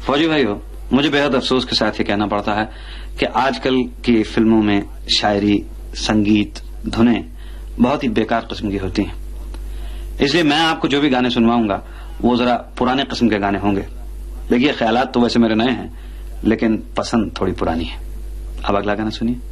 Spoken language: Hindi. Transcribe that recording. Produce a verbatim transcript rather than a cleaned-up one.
फौजी भाइयों, मुझे बेहद अफसोस के साथ ये कहना पड़ता है कि आजकल की फिल्मों में शायरी, संगीत, धुनें बहुत ही बेकार किस्म की होती हैं। इसलिए मैं आपको जो भी गाने सुनवाऊंगा वो जरा पुराने किस्म के गाने होंगे। देखिए, ख्यालात तो वैसे मेरे नए हैं, लेकिन पसंद थोड़ी पुरानी है। अब अगला गाना सुनिए।